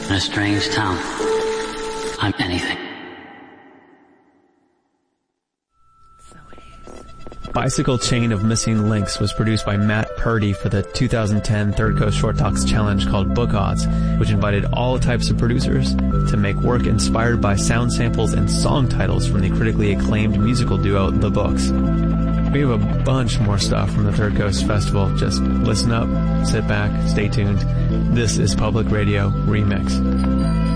in a strange town. I'm anything. Bicycle Chain of Missing Links was produced by Matt Purdy for the 2010 Third Coast Short Talks Challenge called Book Odds, which invited all types of producers to make work inspired by sound samples and song titles from the critically acclaimed musical duo The Books. We have a bunch more stuff from the Third Coast Festival. Just listen up, sit back, stay tuned. This is Public Radio Remix.